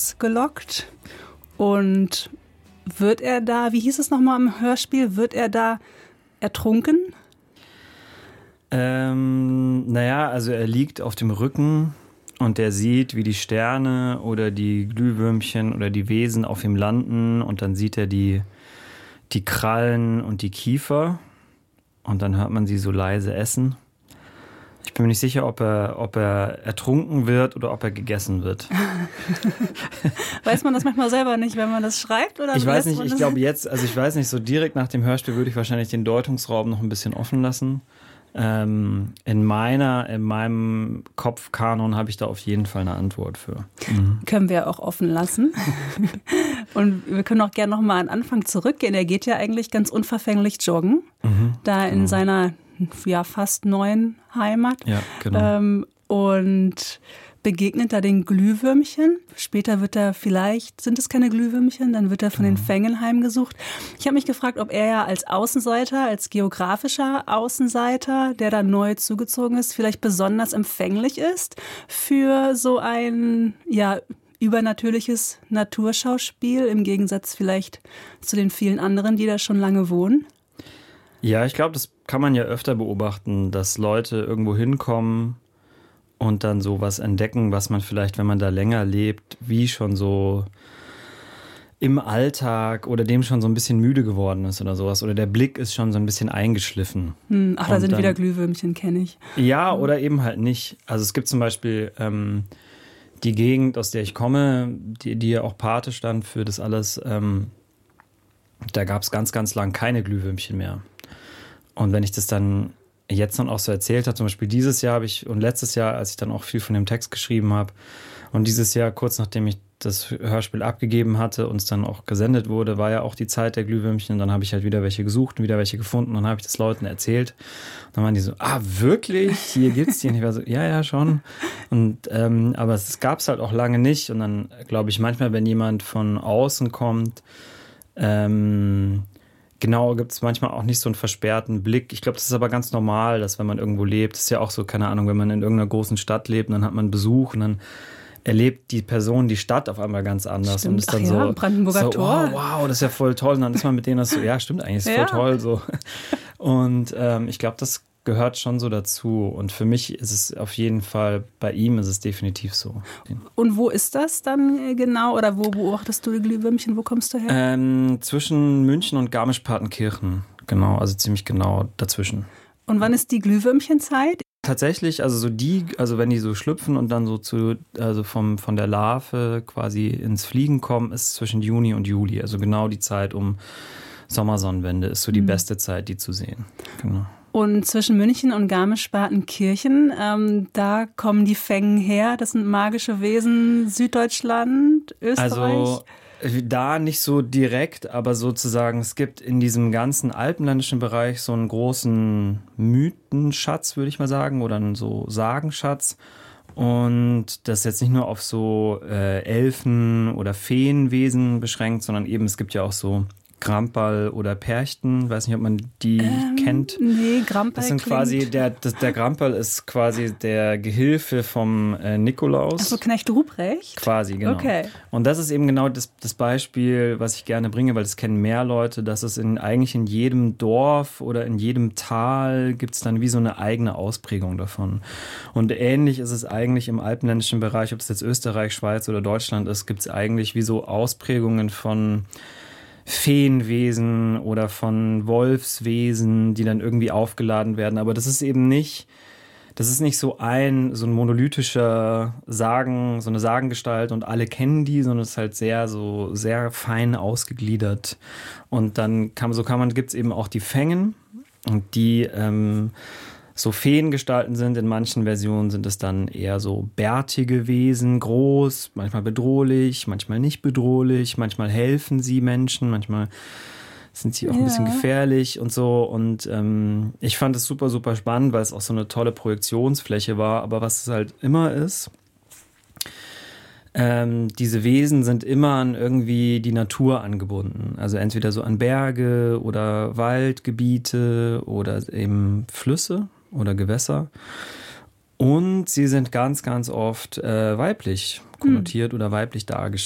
Schloss gelockt. Und wird er da, wie hieß es nochmal im Hörspiel, wird er da ertrunken? Also er liegt auf dem Rücken und er sieht, wie die Sterne oder die Glühwürmchen oder die Wesen auf ihm landen und dann sieht er die Krallen und die Kiefer und dann hört man sie so leise essen. Ich bin mir nicht sicher, ob er ertrunken wird oder ob er gegessen wird. Weiß man das manchmal selber nicht, wenn man das schreibt? Oder ich weiß nicht, ich glaube jetzt, also ich weiß nicht, so direkt nach dem Hörspiel würde ich wahrscheinlich den Deutungsraum noch ein bisschen offen lassen. In meinem Kopfkanon habe ich da auf jeden Fall eine Antwort für. Können wir auch offen lassen. Und wir können auch gerne nochmal an den Anfang zurückgehen. Er geht ja eigentlich ganz unverfänglich joggen, da in seiner fast neuen Heimat. Ja, genau. Und begegnet da den Glühwürmchen. Später wird er sind es keine Glühwürmchen, dann wird er von den Fängen heimgesucht. Ich habe mich gefragt, ob er ja als Außenseiter, als geografischer Außenseiter, der da neu zugezogen ist, vielleicht besonders empfänglich ist für so ein, übernatürliches Naturschauspiel, im Gegensatz vielleicht zu den vielen anderen, die da schon lange wohnen. Ja, ich glaube, das kann man ja öfter beobachten, dass Leute irgendwo hinkommen und dann so was entdecken, was man vielleicht, wenn man da länger lebt, wie schon so im Alltag oder dem schon so ein bisschen müde geworden ist oder sowas. Oder der Blick ist schon so ein bisschen eingeschliffen. Ach, da sind wieder Glühwürmchen, kenne ich. Ja, oder eben halt nicht. Also es gibt zum Beispiel die Gegend, aus der ich komme, die ja auch Pate stand für das alles, da gab es ganz, ganz lang keine Glühwürmchen mehr. Und wenn ich das dann jetzt dann auch so erzählt habe, zum Beispiel dieses Jahr und letztes Jahr, als ich dann auch viel von dem Text geschrieben habe und dieses Jahr, kurz nachdem ich das Hörspiel abgegeben hatte und es dann auch gesendet wurde, war ja auch die Zeit der Glühwürmchen und dann habe ich halt wieder welche gesucht und wieder welche gefunden und dann habe ich das Leuten erzählt und dann waren die so, wirklich? Hier gibt's die? Und ich war so, ja, schon. Und aber es gab's halt auch lange nicht und dann glaube ich manchmal, wenn jemand von außen kommt, genau, gibt es manchmal auch nicht so einen versperrten Blick. Ich glaube, das ist aber ganz normal, dass wenn man irgendwo lebt, das ist ja auch so, keine Ahnung, wenn man in irgendeiner großen Stadt lebt, und dann hat man Besuch und dann erlebt die Person die Stadt auf einmal ganz anders. Stimmt. Und ist dann so, Brandenburger Tor. Wow, das ist ja voll toll. Und dann ist man mit denen so, ja, stimmt eigentlich, ist voll toll. So. Und ich glaube, das gehört schon so dazu. Und für mich ist es auf jeden Fall, bei ihm ist es definitiv so. Und wo ist das dann genau? Oder wo beobachtest du die Glühwürmchen? Wo kommst du her? Zwischen München und Garmisch-Partenkirchen. Genau, also ziemlich genau dazwischen. Und wann ist die Glühwürmchenzeit? Tatsächlich, also wenn die so schlüpfen und dann so von der Larve quasi ins Fliegen kommen, ist zwischen Juni und Juli. Also genau die Zeit um Sommersonnenwende ist so die beste Zeit, die zu sehen. Genau. Und zwischen München und Garmisch-Partenkirchen, da kommen die Fängen her. Das sind magische Wesen, Süddeutschland, Österreich. Also da nicht so direkt, aber sozusagen, es gibt in diesem ganzen alpenländischen Bereich so einen großen Mythenschatz, würde ich mal sagen, oder einen so Sagenschatz. Und das ist jetzt nicht nur auf so Elfen- oder Feenwesen beschränkt, sondern eben, es gibt ja auch so Gramperl oder Perchten, weiß nicht, ob man die kennt. Nee, Gramperl. Das sind quasi, der Gramperl ist quasi der Gehilfe vom Nikolaus. Achso, Knecht Ruprecht? Quasi, genau. Okay. Und das ist eben genau das Beispiel, was ich gerne bringe, weil das kennen mehr Leute, dass es eigentlich in jedem Dorf oder in jedem Tal gibt es dann wie so eine eigene Ausprägung davon. Und ähnlich ist es eigentlich im alpenländischen Bereich, ob es jetzt Österreich, Schweiz oder Deutschland ist, gibt es eigentlich wie so Ausprägungen von Feenwesen oder von Wolfswesen, die dann irgendwie aufgeladen werden. Aber das ist eben nicht so ein monolithischer so eine Sagengestalt und alle kennen die, sondern es ist halt sehr fein ausgegliedert. Und dann gibt es eben auch die Fängen und die so Feengestalten sind. In manchen Versionen sind es dann eher so bärtige Wesen, groß, manchmal bedrohlich, manchmal nicht bedrohlich, manchmal helfen sie Menschen, manchmal sind sie auch ein bisschen gefährlich und so. Und ich fand es super, super spannend, weil es auch so eine tolle Projektionsfläche war. Aber was es halt immer ist, diese Wesen sind immer an irgendwie die Natur angebunden. Also entweder so an Berge oder Waldgebiete oder eben Flüsse oder Gewässer. Und sie sind ganz, ganz oft weiblich konnotiert oder weiblich dargestellt.